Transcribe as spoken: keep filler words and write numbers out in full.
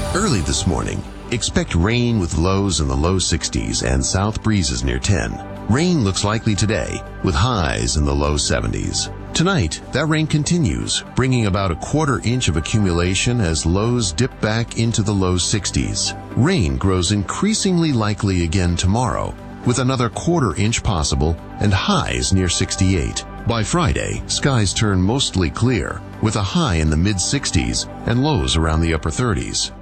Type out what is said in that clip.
Early this morning, expect rain with lows in the low sixties and south breezes near ten. Rain looks likely today, with highs in the low seventies. Tonight, that rain continues, bringing about a quarter inch of accumulation as lows dip back into the low sixties. Rain grows increasingly likely again tomorrow, with another quarter inch possible and highs near sixty-eight. By Friday, skies turn mostly clear, with a high in the mid sixties and lows around the upper thirties.